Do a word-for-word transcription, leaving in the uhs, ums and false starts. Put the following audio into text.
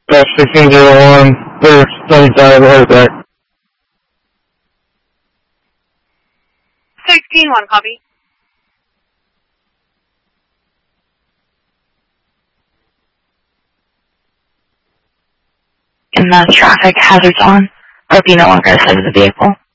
Dash sixteen zero one, clear Sunnyside, Airback. sixteen one, copy. And the traffic hazards on, or be no longer outside of the vehicle.